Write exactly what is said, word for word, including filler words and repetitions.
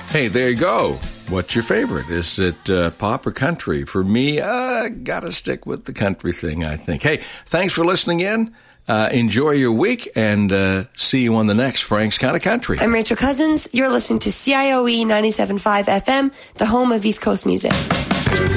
Hey, there you go. What's your favorite? Is it uh, pop or country? For me, I uh, gotta stick with the country thing, I think. Hey, thanks for listening in. Uh, enjoy your week, and uh, see you on the next Frank's Kind of Country. I'm Rachel Cousins. You're listening to C I O E ninety-seven point five F M, the home of East Coast music.